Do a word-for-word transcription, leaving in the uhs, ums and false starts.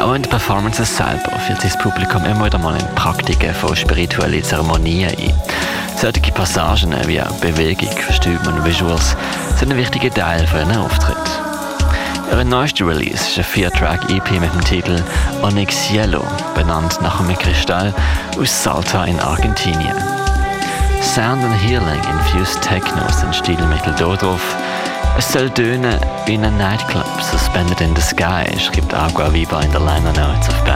Auch in den Performances selber führt sich das Publikum immer wieder mal in Praktiken von spirituellen Zeremonien ein. Solche Passagen wie Bewegung, Kostüme und Visuals sind ein wichtiger Teil für einen Auftritt. Ihr neuester Release ist ein vier-Track-E P mit dem Titel Onyx Yellow, benannt nach einem Kristall aus Salta in Argentinien. Sound and Healing infused Techno sind Stilmittel dort drauf. Es soll tönen wie in einem Nightclub, suspended in the sky, schreibt Agua Viva in der Liner Notes auf